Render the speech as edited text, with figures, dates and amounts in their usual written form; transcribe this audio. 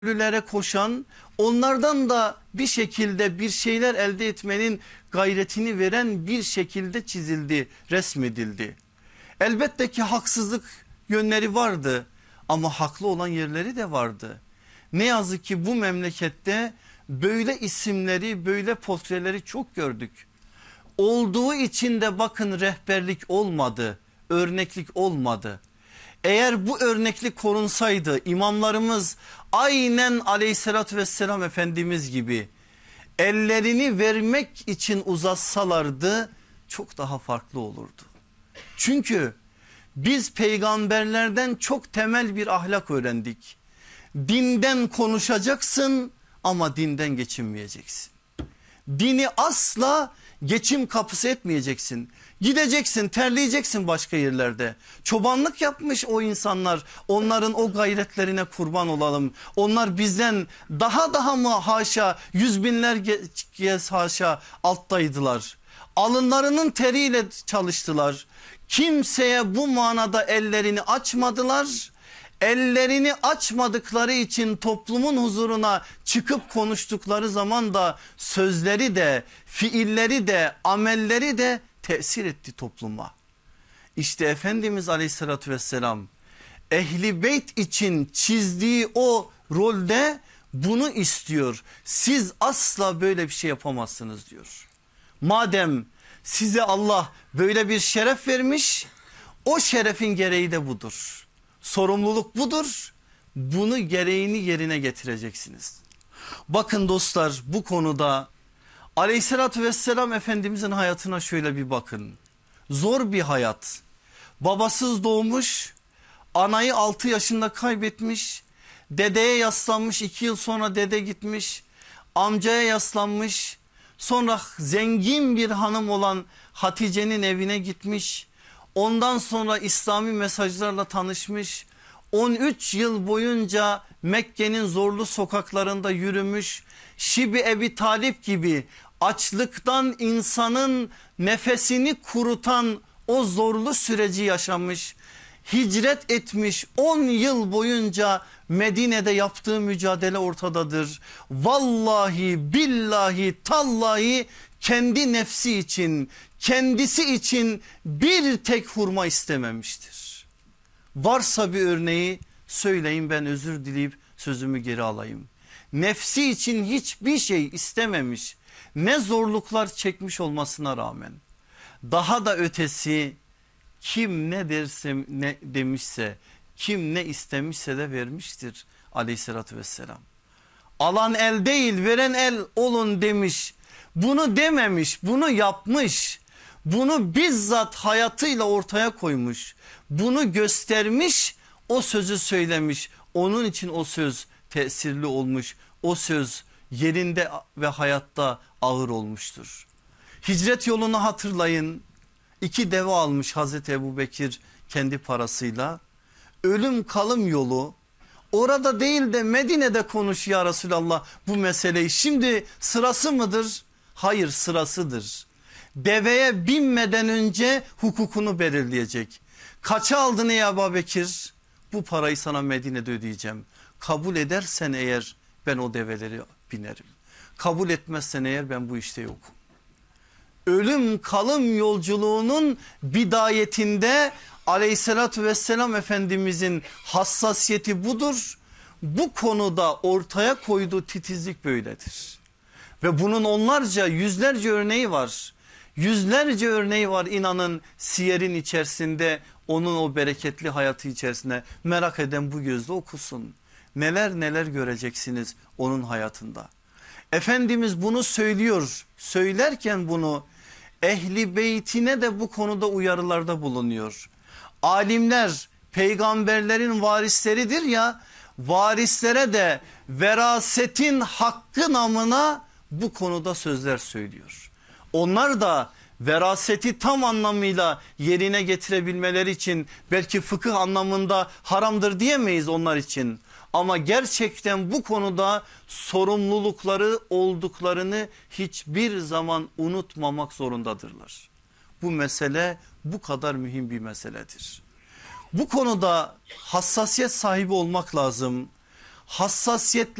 ölülere koşan, onlardan da bir şekilde bir şeyler elde etmenin gayretini veren bir şekilde çizildi, resmedildi. Elbette ki haksızlık yönleri vardı ama haklı olan yerleri de vardı. Ne yazık ki bu memlekette böyle isimleri, böyle portreleri çok gördük. Olduğu için de bakın rehberlik olmadı, örneklik olmadı. Eğer bu örneklik korunsaydı, imamlarımız aynen aleyhissalatü vesselam Efendimiz gibi ellerini vermek için uzatsalardı çok daha farklı olurdu. Çünkü biz peygamberlerden çok temel bir ahlak öğrendik. Dinden konuşacaksın ama dinden geçinmeyeceksin. Dini asla geçim kapısı etmeyeceksin. Gideceksin, terleyeceksin başka yerlerde. Çobanlık yapmış o insanlar, onların o gayretlerine kurban olalım. Onlar bizden daha mı haşa, yüz binler haşa alttaydılar. Alınlarının teriyle çalıştılar. Kimseye bu manada ellerini açmadılar. Ellerini açmadıkları için toplumun huzuruna çıkıp konuştukları zaman da sözleri de, fiilleri de, amelleri de tesir etti topluma. İşte Efendimiz Aleyhisselatü Vesselam Ehli Beyt için çizdiği o rolde bunu istiyor. Siz asla böyle bir şey yapamazsınız diyor. Madem size Allah böyle bir şeref vermiş, o şerefin gereği de budur. Sorumluluk budur. Bunu gereğini yerine getireceksiniz. Bakın dostlar, bu konuda Aleyhissalatü vesselam Efendimizin hayatına şöyle bir bakın. Zor bir hayat. Babasız doğmuş, anayı 6 yaşında kaybetmiş, dedeye yaslanmış, 2 yıl sonra dede gitmiş, amcaya yaslanmış, sonra zengin bir hanım olan Hatice'nin evine gitmiş. Ondan sonra İslami mesajlarla tanışmış. 13 yıl boyunca Mekke'nin zorlu sokaklarında yürümüş. Şibi Ebi Talip gibi açlıktan insanın nefesini kurutan o zorlu süreci yaşamış. Hicret etmiş, 10 yıl boyunca Medine'de yaptığı mücadele ortadadır. Vallahi billahi tallahi kendi nefsi için, kendisi için bir tek hurma istememiştir. Varsa bir örneği söyleyin, ben özür dileyip sözümü geri alayım. Nefsi için hiçbir şey istememiş, ne zorluklar çekmiş olmasına rağmen. Daha da ötesi, kim ne derse, ne demişse, kim ne istemişse de vermiştir Aleyhissalatü vesselam. Alan el değil, veren el olun demiş. Bunu dememiş, bunu yapmış. Bunu bizzat hayatıyla ortaya koymuş. Bunu göstermiş, o sözü söylemiş. Onun için o söz tesirli olmuş. O söz yerinde ve hayatta ağır olmuştur. Hicret yolunu hatırlayın. 2 deve almış Hazreti Ebubekir kendi parasıyla. Ölüm kalım yolu. Orada değil de Medine'de konuş ya Resulallah bu meseleyi. Şimdi sırası mıdır? Hayır, sırasıdır. Deveye binmeden önce hukukunu belirleyecek. Kaça aldın ey Ebubekir? Bu parayı sana Medine'de ödeyeceğim. Kabul edersen eğer ben o develeri binerim. Kabul etmezsen eğer ben bu işte yokum. Ölüm kalım yolculuğunun bidayetinde Aleyhissalatü vesselam Efendimizin hassasiyeti budur. Bu konuda ortaya koyduğu titizlik böyledir. Ve bunun onlarca, yüzlerce örneği var. Yüzlerce örneği var, inanın, siyerin içerisinde, onun o bereketli hayatı içerisinde. Merak eden bu gözle okusun. Neler neler göreceksiniz onun hayatında. Efendimiz bunu söylüyor. Söylerken bunu Ehli Beytine de bu konuda uyarılarda bulunuyor. Alimler peygamberlerin varisleridir ya, varislere de verasetin hakkı namına bu konuda sözler söylüyor. Onlar da veraseti tam anlamıyla yerine getirebilmeleri için, belki fıkıh anlamında haramdır diyemeyiz onlar için, ama gerçekten bu konuda sorumlulukları olduklarını hiçbir zaman unutmamak zorundadırlar. Bu mesele bu kadar mühim bir meseledir. Bu konuda hassasiyet sahibi olmak lazım. hassasiyetli